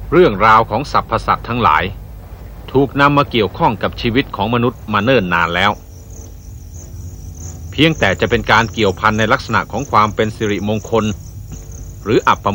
เรื่องราวของสรรพสัตว์ทั้งหลายถูกนำมาเกี่ยวข้องกับชีวิตของมนุษย์มาเนิ่นนานแล้วเพียงแต่จะเป็นการเกี่ยวพันในลักษณะของความเป็นสิริมงคลหรืออัป